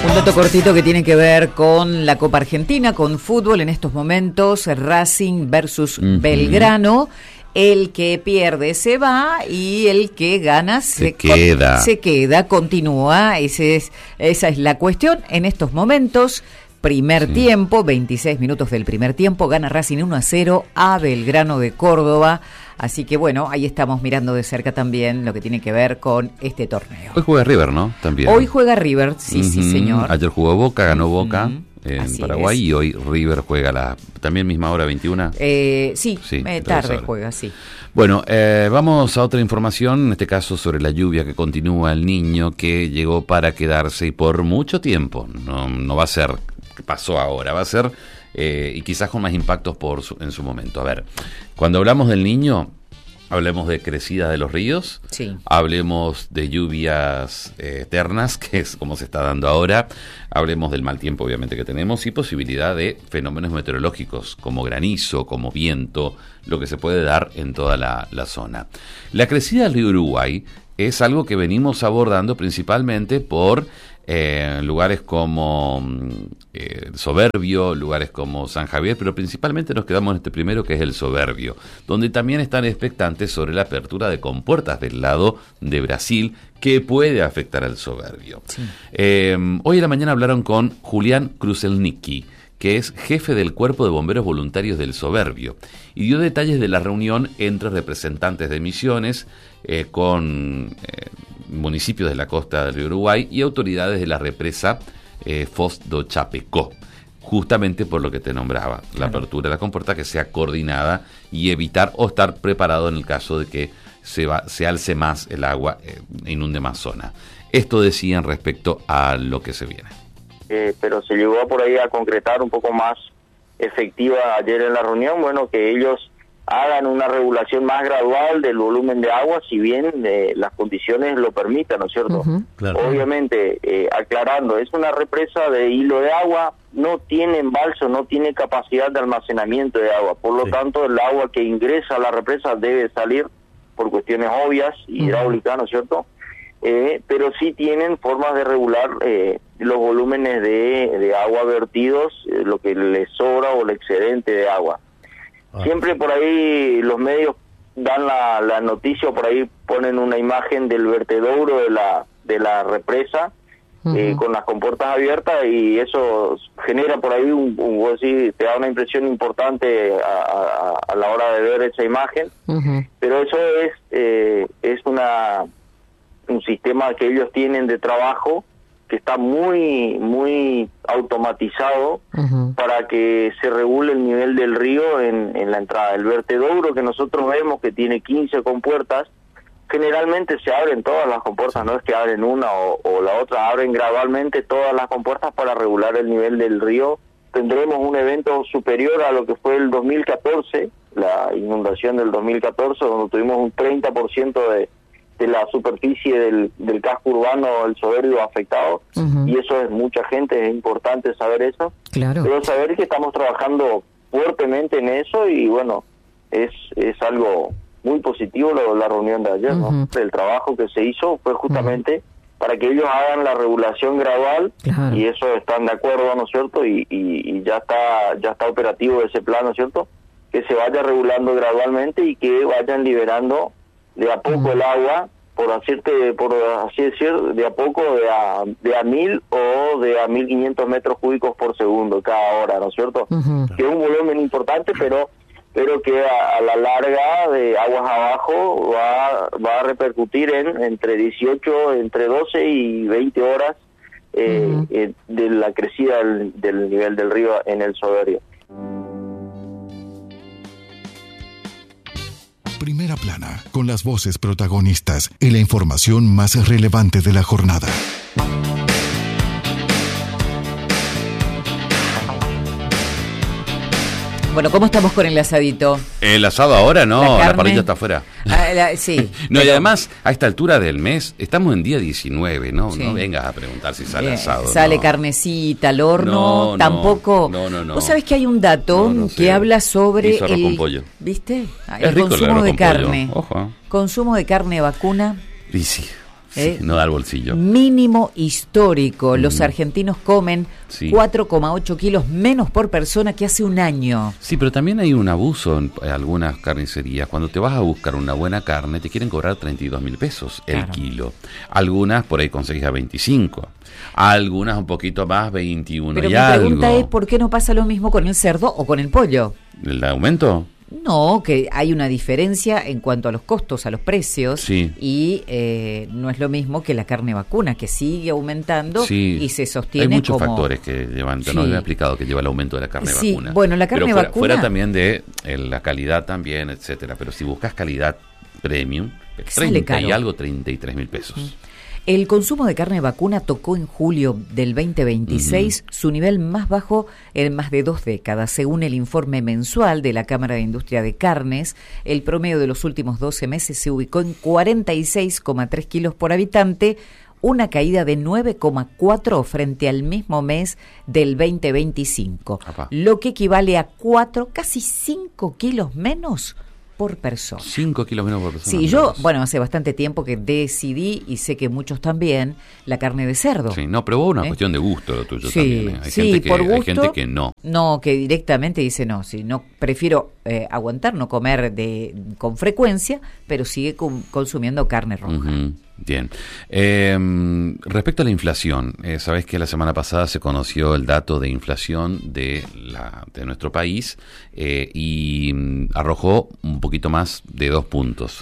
Un dato cortito que tiene que ver con la Copa Argentina, con fútbol en estos momentos, Racing versus Belgrano. El que pierde se va y el que gana se queda, continúa. Esa es la cuestión en estos momentos. Primer tiempo, 26 minutos del primer tiempo, gana Racing 1-0 a Belgrano de Córdoba. Así que bueno, ahí estamos mirando de cerca también lo que tiene que ver con este torneo. Hoy juega River, ¿no? También. Hoy juega River, sí, sí, señor. Ayer jugó Boca, ganó Boca en Así Paraguay es. Y hoy River juega también misma hora, 21. Sí, tarde horas. juega, sí. Bueno, vamos a otra información, en este caso sobre la lluvia que continúa, el Niño que llegó para quedarse y por mucho tiempo. No va a ser que pasó ahora, va a ser y quizás con más impactos en su momento. A ver, cuando hablamos del Niño, hablemos de crecida de los ríos, hablemos de lluvias eternas, que es como se está dando ahora, hablemos del mal tiempo obviamente que tenemos y posibilidad de fenómenos meteorológicos como granizo, como viento, lo que se puede dar en toda la zona. La crecida del río Uruguay es algo que venimos abordando principalmente por lugares como Soberbio, lugares como San Javier, pero principalmente nos quedamos en este primero que es el Soberbio, donde también están expectantes sobre la apertura de compuertas del lado de Brasil que puede afectar al Soberbio. Hoy en la mañana hablaron con Julián Kruselnicki, que es jefe del Cuerpo de Bomberos Voluntarios del Soberbio, y dio detalles de la reunión entre representantes de Misiones con municipios de la costa del río Uruguay y autoridades de la represa Foz do Chapecó, justamente por lo que te nombraba, la apertura de la compuerta que sea coordinada y evitar o estar preparado en el caso de que se alce más el agua, inunde más zona. Esto decían respecto a lo que se viene. Pero se llegó por ahí a concretar un poco más efectiva ayer en la reunión, bueno, que ellos hagan una regulación más gradual del volumen de agua, si bien las condiciones lo permitan, ¿no es cierto? Claro. Obviamente, aclarando, es una represa de hilo de agua, no tiene embalse, no tiene capacidad de almacenamiento de agua, por lo tanto el agua que ingresa a la represa debe salir por cuestiones obvias, hidráulicas, ¿no es cierto? Pero sí tienen formas de regular los volúmenes de agua vertidos, lo que les sobra o el excedente de agua. Siempre por ahí los medios dan la noticia, por ahí ponen una imagen del vertedero de la represa con las compuertas abiertas, y eso genera por ahí te da una impresión importante a la hora de ver esa imagen, pero eso es un sistema que ellos tienen de trabajo que está muy automatizado para que se regule el nivel del río en la entrada. El vertedero que nosotros vemos que tiene 15 compuertas, generalmente se abren todas las compuertas, no es que abren una o la otra, abren gradualmente todas las compuertas para regular el nivel del río. Tendremos un evento superior a lo que fue el 2014, la inundación del 2014, donde tuvimos un 30% de la superficie del casco urbano, el Soberbio, afectado, y eso es mucha gente, es importante saber eso, pero saber que estamos trabajando fuertemente en eso, y bueno, es algo muy positivo la reunión de ayer, ¿no? El trabajo que se hizo fue justamente para que ellos hagan la regulación gradual, y eso están de acuerdo, ¿no es cierto? Y ya está operativo ese plan, ¿no es cierto? Que se vaya regulando gradualmente y que vayan liberando de a poco el agua, por así decir, de a poco, de a 1000 o de a 1500 metros cúbicos por segundo cada hora, ¿no es cierto? Que es un volumen importante, pero que a la larga, de aguas abajo, va a repercutir entre 12 y 20 horas de la crecida del nivel del río en el Soberbio. Primera Plana, con las voces protagonistas y la información más relevante de la jornada. Bueno, ¿cómo estamos con el asadito? El asado ahora no, la parrilla está afuera. Sí. No, y además, a esta altura del mes, estamos en día 19, ¿no? No vengas a preguntar si sale asado. Sale carnecita al horno, tampoco. No. Vos sabés que hay un dato que habla sobre hizo arroz con pollo. ¿Viste? Es el rico consumo de carne. Ojo. Consumo de carne vacuna. Y sí. no da al bolsillo. Mínimo histórico. Los argentinos comen 4,8 kilos menos por persona que hace un año. Sí, pero también hay un abuso en algunas carnicerías. Cuando te vas a buscar una buena carne, te quieren cobrar 32.000 pesos el kilo. Algunas por ahí conseguís a 25. Algunas un poquito más, 21 pero y mi algo. pregunta es, ¿por qué no pasa lo mismo con el cerdo o con el pollo? ¿El aumento? No, que hay una diferencia en cuanto a los costos, a los precios, Sí. y no es lo mismo que la carne vacuna, que sigue aumentando Sí. y se sostiene. Hay muchos como factores que llevan, Sí. no había explicado, que lleva el aumento de la carne Sí, vacuna. bueno, la carne pero vacuna fuera también de la calidad también, etcétera. Pero si buscas calidad premium, Sale 30 y caro. algo, 33.000 pesos. El consumo de carne vacuna tocó en julio del 2026 su nivel más bajo en más de 2 décadas. Según el informe mensual de la Cámara de Industria de Carnes, el promedio de los últimos 12 meses se ubicó en 46,3 kilos por habitante, una caída de 9,4 frente al mismo mes del 2025, Apá. lo que equivale a 4, casi 5 kilos menos por persona. 5 kilos menos por persona. Sí, yo, bueno, hace bastante tiempo que decidí, y sé que muchos también, la carne de cerdo. Sí, no, pero hubo una cuestión de gusto lo tuyo Sí, también. Hay sí, gente que, por gusto. hay gente que no. No, que directamente dice no, si no, prefiero aguantar, no comer con frecuencia, pero sigue consumiendo carne roja. Ujú, bien. Respecto a la inflación, sabés que la semana pasada se conoció el dato de inflación de nuestro país y arrojó un poquito más de 2 puntos.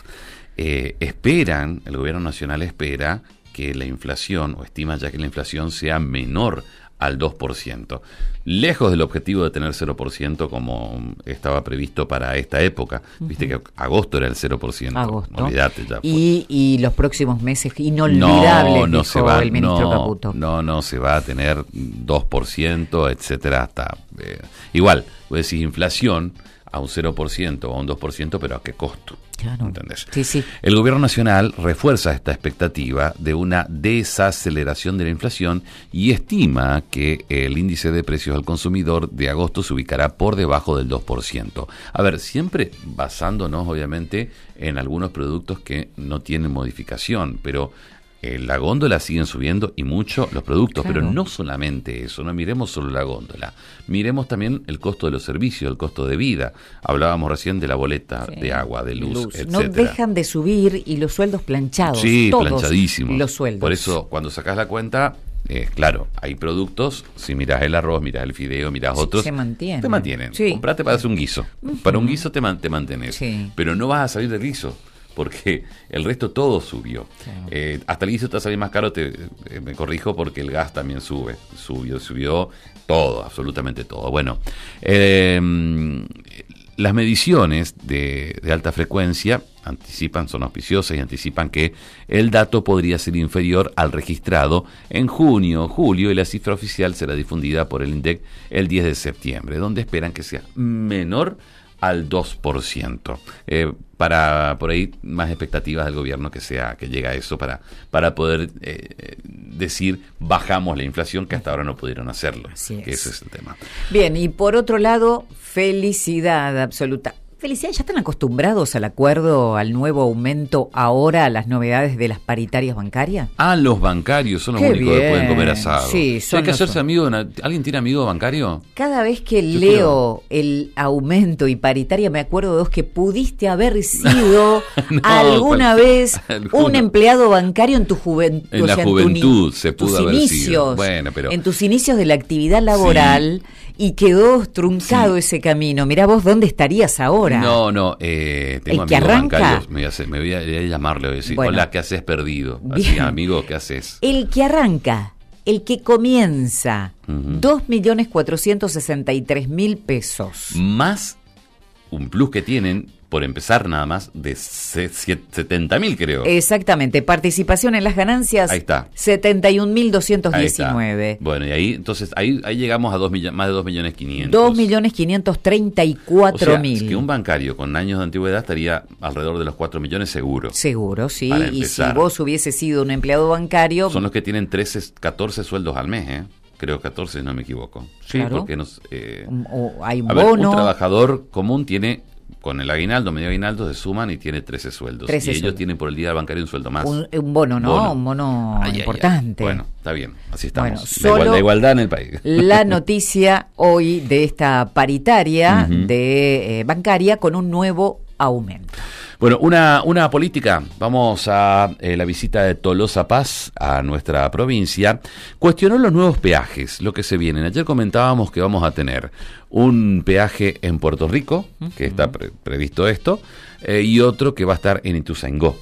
El gobierno nacional espera que la inflación, o estima ya que la inflación sea menor al 2%, lejos del objetivo de tener 0% como estaba previsto para esta época. Viste que agosto era el 0%. Agosto. Olvídate ya. Y los próximos meses inolvidables, no dijo se va, el ministro Caputo. No se va a tener 2%, etcétera, hasta igual, vos decís inflación a un 0% o a un 2%, pero ¿a qué costo? Claro. ¿Entendés? Sí, sí. El gobierno nacional refuerza esta expectativa de una desaceleración de la inflación y estima que el índice de precios al consumidor de agosto se ubicará por debajo del 2%. A ver, siempre basándonos obviamente en algunos productos que no tienen modificación, pero la góndola siguen subiendo y mucho los productos, Claro. pero no solamente eso, no miremos solo la góndola, miremos también el costo de los servicios, el costo de vida. Hablábamos recién de la boleta de agua, de luz, etcétera. No dejan de subir, y los sueldos planchados. Sí, todos planchadísimos. los sueldos. Por eso, cuando sacás la cuenta, claro, hay productos, si mirás el arroz, mirás el fideo, mirás otros, se mantienen. te mantienen. Sí. Comprate para hacer un guiso. Para un guiso te mantenés. Sí. Pero no vas a salir del guiso, porque el resto todo subió. Claro. Hasta el guiso te va a salir más caro, me corrijo, porque el gas también subió todo, absolutamente todo. Bueno, las mediciones de alta frecuencia son auspiciosas y anticipan que el dato podría ser inferior al registrado en junio, julio, y la cifra oficial será difundida por el INDEC el 10 de septiembre, donde esperan que sea menor al 2%. Para por ahí más expectativas del gobierno que llegue a eso para poder decir bajamos la inflación, que hasta ahora no pudieron hacerlo. Así que es. ese es el tema. Bien, y por otro lado, felicidad absoluta. Felicidad, ¿ya están acostumbrados al acuerdo, al nuevo aumento, ahora a las novedades de las paritarias bancarias? Los bancarios son los Qué únicos que bien. pueden comer asado. Sí, ¿Hay que los- hacerse amigo ¿Alguien tiene amigo bancario? Cada vez que Yo leo el aumento y paritaria, me acuerdo de vos que pudiste haber sido No, alguna vez alguno. un empleado bancario en tu juventud. En la juventud se pudo haber sido. Bueno, pero en tus inicios de la actividad laboral, y quedó truncado ese camino. Mirá vos dónde estarías ahora. No, tengo ¿El que amigos arranca? bancarios, me voy a llamarle, voy a decir, Bueno. hola, ¿qué haces perdido? Así, Bien. amigo, ¿qué haces? El que arranca, el que comienza, Ujú. 2.463.000 pesos. Más un plus que tienen, por empezar nada más, de 70.000, creo. Exactamente, participación en las ganancias, Ahí está. 71.219. Ahí está. Bueno, y entonces ahí llegamos a más de 2.500.000. 2.534.000. O sea, es que un bancario con años de antigüedad estaría alrededor de los 4 millones seguro. Seguro, sí. Para Y si empezar. vos hubieses sido un empleado bancario, Son los que tienen 14 sueldos al mes, ¿eh? Creo 14, no me equivoco. Sí, Claro. porque o hay un a ver, bono. un trabajador común tiene con el aguinaldo, medio aguinaldo, se suman y tiene 13 sueldos. 13 y ellos sueldos. tienen por el día bancario un sueldo más. Un bono, ¿no? Un bono importante. Bueno, está bien, así estamos. Bueno, la igualdad en el país. La noticia hoy de esta paritaria de bancaria con un nuevo aumento. Bueno, una política. Vamos a la visita de Tolosa Paz a nuestra provincia. Cuestionó los nuevos peajes, lo que se vienen. Ayer comentábamos que vamos a tener un peaje en Puerto Rico, que está previsto esto, y otro que va a estar en Ituzaingó.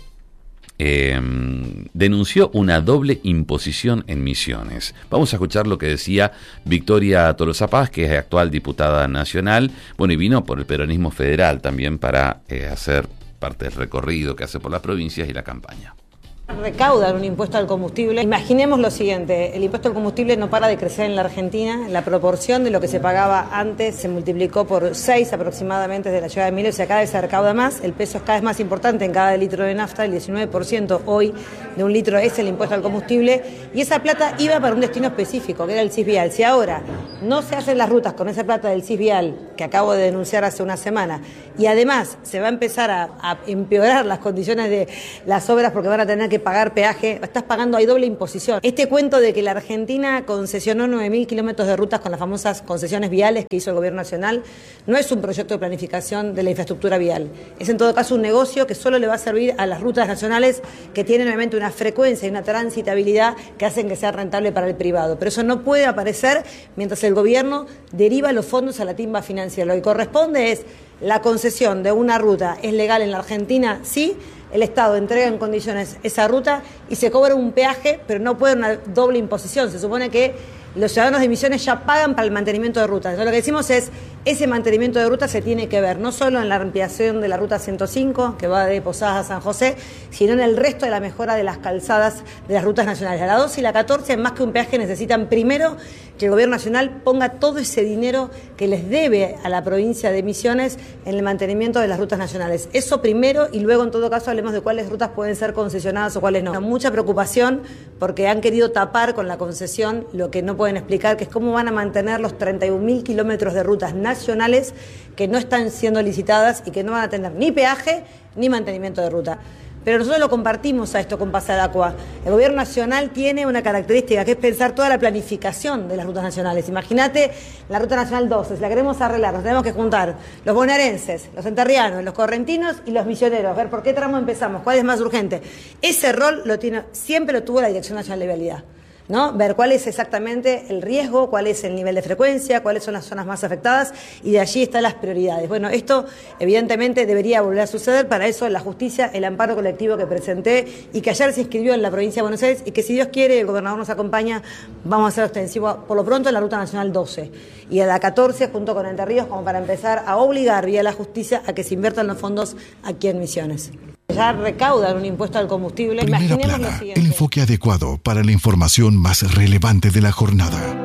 Denunció una doble imposición en Misiones. Vamos a escuchar lo que decía Victoria Tolosa Paz, que es actual diputada nacional, bueno, y vino por el peronismo federal también para hacer parte del recorrido que hace por las provincias y la campaña. Recaudan un impuesto al combustible. Imaginemos lo siguiente, el impuesto al combustible no para de crecer en la Argentina, la proporción de lo que se pagaba antes se multiplicó por 6 aproximadamente desde la llegada de Milei, o sea, cada vez se recauda más, el peso es cada vez más importante en cada litro de nafta, el 19% hoy de un litro es el impuesto al combustible, y esa plata iba para un destino específico, que era el CIS vial. Si ahora no se hacen las rutas con esa plata del CIS vial, que acabo de denunciar hace una semana, y además se va a empezar a empeorar las condiciones de las obras porque van a tener que pagar peaje, estás pagando, hay doble imposición. Este cuento de que la Argentina concesionó 9.000 kilómetros de rutas con las famosas concesiones viales que hizo el gobierno nacional, no es un proyecto de planificación de la infraestructura vial. Es en todo caso un negocio que solo le va a servir a las rutas nacionales que tienen obviamente una frecuencia y una transitabilidad que hacen que sea rentable para el privado. Pero eso no puede aparecer mientras el gobierno deriva los fondos a la timba financiera. Lo que corresponde es la concesión de una ruta. ¿Es legal en la Argentina? Sí. El Estado entrega en condiciones esa ruta y se cobra un peaje, pero no puede haber una doble imposición. Se supone que los ciudadanos de Misiones ya pagan para el mantenimiento de rutas. Entonces, lo que decimos es, ese mantenimiento de rutas se tiene que ver no solo en la ampliación de la ruta 105, que va de Posadas a San José, sino en el resto de la mejora de las calzadas de las rutas nacionales. La 12 y la 14, más que un peaje, necesitan primero que el gobierno nacional ponga todo ese dinero que les debe a la provincia de Misiones en el mantenimiento de las rutas nacionales. Eso primero, y luego en todo caso hablemos de cuáles rutas pueden ser concesionadas o cuáles no. Mucha preocupación porque han querido tapar con la concesión lo que no pueden explicar, que es cómo van a mantener los 31.000 kilómetros de rutas nacionales que no están siendo licitadas y que no van a tener ni peaje ni mantenimiento de ruta. Pero nosotros lo compartimos a esto con Pasadacua. El gobierno nacional tiene una característica que es pensar toda la planificación de las rutas nacionales. Imagínate la ruta nacional 12, si la queremos arreglar, nos tenemos que juntar los bonaerenses, los enterrianos, los correntinos y los misioneros, ver por qué tramo empezamos, cuál es más urgente. Ese rol siempre lo tuvo la Dirección Nacional de Vialidad, ¿no? Ver cuál es exactamente el riesgo, cuál es el nivel de frecuencia, cuáles son las zonas más afectadas, y de allí están las prioridades. Bueno, esto evidentemente debería volver a suceder. Para eso la justicia, el amparo colectivo que presenté y que ayer se inscribió en la provincia de Buenos Aires, y que si Dios quiere, el gobernador nos acompaña, vamos a hacer extensivo por lo pronto en la Ruta Nacional 12 y a la 14 junto con Entre Ríos, como para empezar a obligar vía la justicia a que se inviertan los fondos aquí en Misiones. Ya recaudan un impuesto al combustible. Primera Imaginemos plana, lo siguiente. el enfoque adecuado para la información más relevante de la jornada.